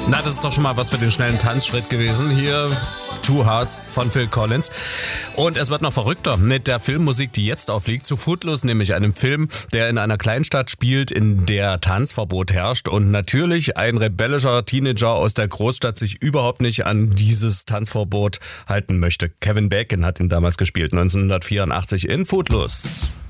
Na, das ist doch schon mal was für den schnellen Tanzschritt gewesen. Hier Two Hearts von Phil Collins. Und es wird noch verrückter mit der Filmmusik, die jetzt aufliegt, zu Footloose, nämlich einem Film, der in einer Kleinstadt spielt, in der Tanzverbot herrscht und natürlich ein rebellischer Teenager aus der Großstadt sich überhaupt nicht an dieses Tanzverbot halten möchte. Kevin Bacon hat ihn damals gespielt, 1984 in Footloose.